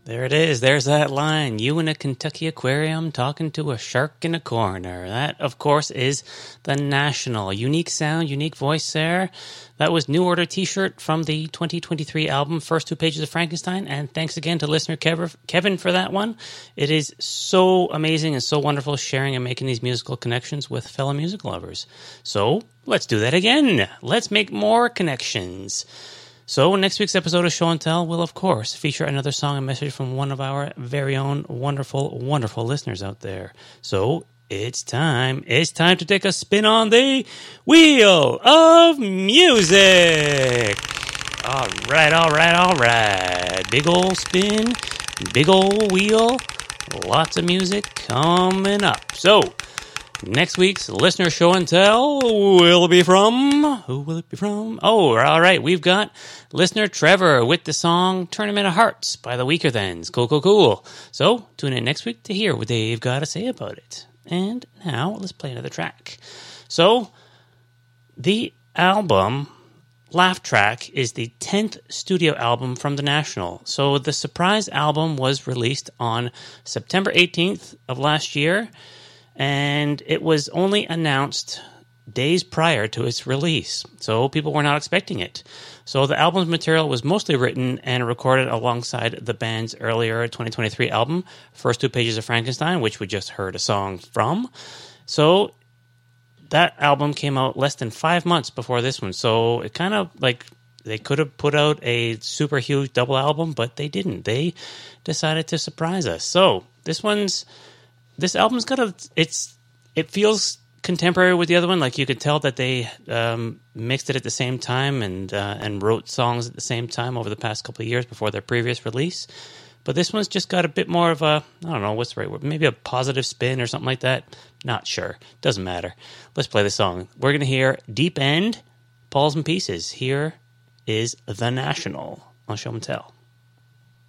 There it is. There's that line. You in a Kentucky aquarium talking to a shark in a corner. That, of course, is The National. Unique sound, unique voice there. That was New Order t-shirt from the 2023 album, First Two Pages of Frankenstein. And thanks again to listener Kevin for that one. It is so amazing and so wonderful sharing and making these musical connections with fellow music lovers. So let's do that again. Let's make more connections. So next week's episode of Show and Tell will, of course, feature another song and message from one of our very own wonderful, wonderful listeners out there. So it's time. It's time to take a spin on the Wheel of Music. All right. Big ol' spin, big ol' wheel, lots of music coming up. So next week's listener show and tell will be from... Who will it be from? Oh, all right. We've got listener Trevor with the song Tournament of Hearts by the Weaker Thans. Cool. So tune in next week to hear what they've got to say about it. And now let's play another track. So the album Laugh Track is the 10th studio album from The National. So the surprise album was released on September 18th of last year, and it was only announced days prior to its release, so people were not expecting it. So the album's material was mostly written and recorded alongside the band's earlier 2023 album, First Two Pages of Frankenstein, which we just heard a song from. So that album came out less than 5 months before this one, so it kind of like they could have put out a super huge double album, but they didn't. They decided to surprise us. So this album's got it feels contemporary with the other one. Like you could tell that they mixed it at the same time and wrote songs at the same time over the past couple of years before their previous release. But this one's just got a bit more of a, I don't know, what's the right word? Maybe a positive spin or something like that. Not sure. Doesn't matter. Let's play the song. We're going to hear Deep End, Balls and Pieces. Here is The National on Show and Tell.